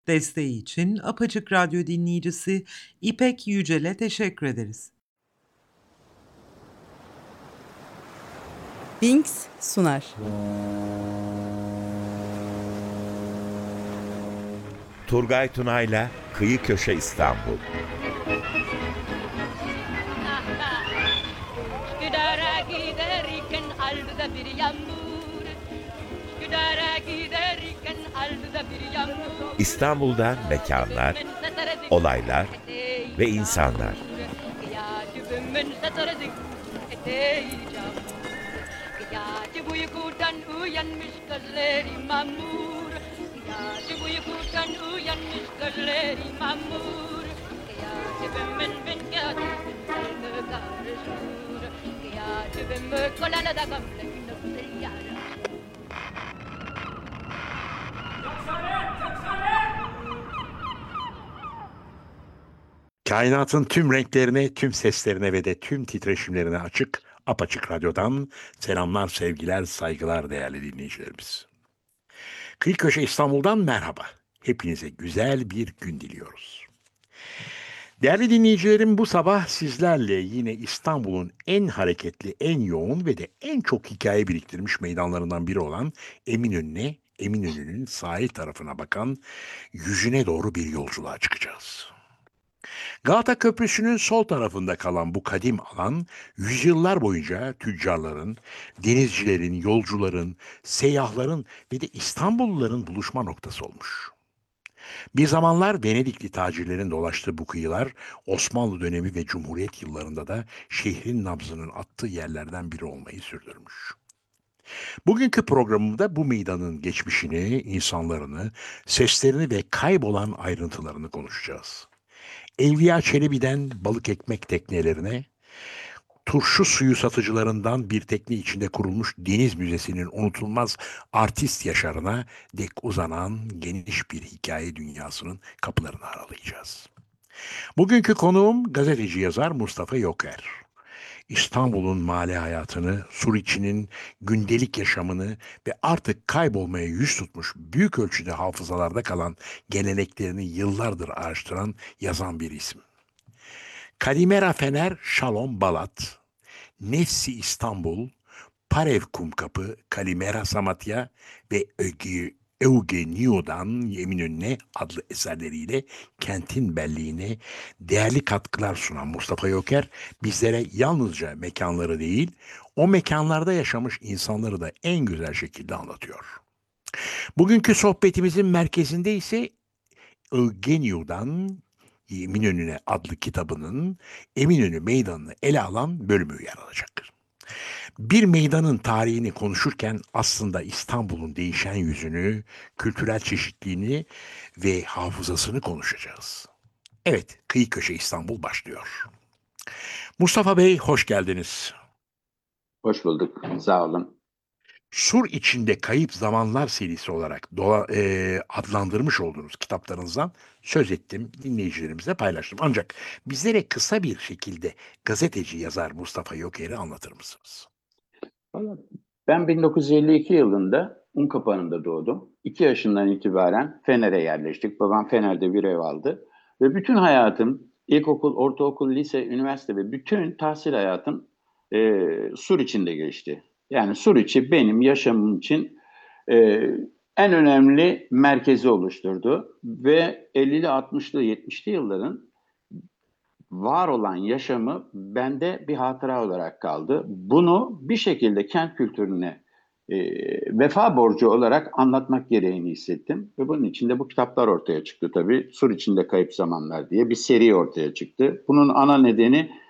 Desteği için Apaçık Radyo dinleyicisi İpek Yücel'e teşekkür ederiz. Binks sunar. Turgay Tunay'la Kıyı Köşe İstanbul. İstanbul'dan mekanlar, olaylar ve insanlar. Kainatın tüm renklerine, tüm seslerine ve de tüm titreşimlerine açık, apaçık radyodan selamlar, sevgiler, saygılar değerli dinleyicilerimiz. Kıyı Köşe İstanbul'dan merhaba. Hepinize güzel bir gün diliyoruz. Değerli dinleyicilerim, bu sabah sizlerle yine İstanbul'un en hareketli, en yoğun ve de en çok hikaye biriktirmiş meydanlarından biri olan Eminönü'nün sahil tarafına bakan yüzüne doğru bir yolculuğa çıkacağız. Galata Köprüsü'nün sol tarafında kalan bu kadim alan, yüzyıllar boyunca tüccarların, denizcilerin, yolcuların, seyyahların ve de İstanbulluların buluşma noktası olmuş. Bir zamanlar Venedikli tacirlerin dolaştığı bu kıyılar, Osmanlı dönemi ve Cumhuriyet yıllarında da şehrin nabzının attığı yerlerden biri olmayı sürdürmüş. Bugünkü programımda bu meydanın geçmişini, insanlarını, seslerini ve kaybolan ayrıntılarını konuşacağız. Evliya Çelebi'den balık ekmek teknelerine, turşu suyu satıcılarından bir tekne içinde kurulmuş deniz müzesinin unutulmaz artist yaşarına dek uzanan geniş bir hikaye dünyasının kapılarını aralayacağız. Bugünkü konuğum gazeteci yazar Mustafa Yoker. İstanbul'un mali hayatını, Suriçi'nin gündelik yaşamını ve artık kaybolmaya yüz tutmuş büyük ölçüde hafızalarda kalan geleneklerini yıllardır araştıran, yazan bir isim. Kalimera Fener Şalom Balat, Nefsi İstanbul, Parev Kumkapı, Kalimera Samatya ve Eugenio'dan Eminönü'ne adlı eserleriyle kentin belleğine değerli katkılar sunan Mustafa Yoker, bizlere yalnızca mekanları değil, o mekanlarda yaşamış insanları da en güzel şekilde anlatıyor. Bugünkü sohbetimizin merkezinde ise Eugenio'dan Eminönü'ne adlı kitabının Eminönü Meydanı'nı ele alan bölümü yer alacak. Bir meydanın tarihini konuşurken aslında İstanbul'un değişen yüzünü, kültürel çeşitliliğini ve hafızasını konuşacağız. Evet, Kıyı Köşe İstanbul başlıyor. Mustafa Bey, hoş geldiniz. Hoş bulduk. Sağ olun. Sur içinde Kayıp Zamanlar serisi olarak adlandırmış olduğunuz kitaplarınızdan söz ettim, dinleyicilerimizle paylaştım. Ancak bizlere kısa bir şekilde gazeteci yazar Mustafa Yoker'i anlatır mısınız? Ben 1952 yılında Unkapanı'nda doğdum. 2 yaşından itibaren Fener'e yerleştik. Babam Fener'de bir ev aldı. Ve bütün hayatım, ilkokul, ortaokul, lise, üniversite ve bütün tahsil hayatım Sur içinde geçti. Yani Suriçi benim yaşamım için e, en önemli merkezi oluşturdu. Ve 50'li, 60'lı, 70'li yılların var olan yaşamı bende bir hatıra olarak kaldı. Bunu bir şekilde kent kültürüne vefa borcu olarak anlatmak gereğini hissettim. Ve bunun için de bu kitaplar ortaya çıktı tabii. Sur içinde Kayıp Zamanlar diye bir seri ortaya çıktı. Bunun ana nedeni